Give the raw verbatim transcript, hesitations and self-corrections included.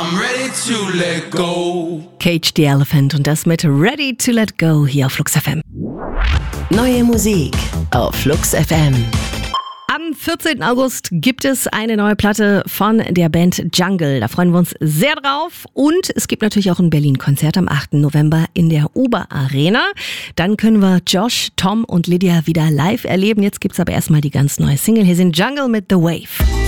I'm ready to let go. Cage the Elephant und das mit Ready to Let Go hier auf Flux F M. Neue Musik auf Flux F M. Am vierzehnten August gibt es eine neue Platte von der Band Jungle. Da freuen wir uns sehr drauf. Und es gibt natürlich auch ein Berlin-Konzert am achten November in der Uber Arena. Dann können wir Josh, Tom und Lydia wieder live erleben. Jetzt gibt's aber erstmal die ganz neue Single. Hier sind Jungle mit The Wave.